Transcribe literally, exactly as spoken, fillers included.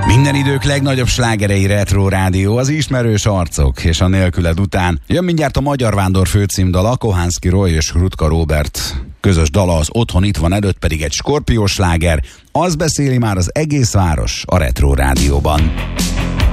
Minden idők legnagyobb slágerei Retro Rádió, az ismerős arcok, és a nélküled után jön mindjárt a Magyar Vándor főcímdala, Kohánszky Roy és Rutka Róbert közös dala, az Otthon itt van, előtt pedig egy skorpiós sláger, az beszéli már az egész város a Retro Rádióban.